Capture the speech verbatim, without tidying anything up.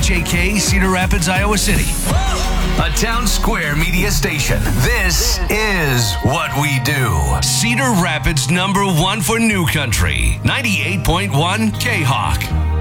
H A K, Cedar Rapids, Iowa City. A Town Square media station. This is what we do. Cedar Rapids number one for New Country. ninety-eight point one K-Hawk.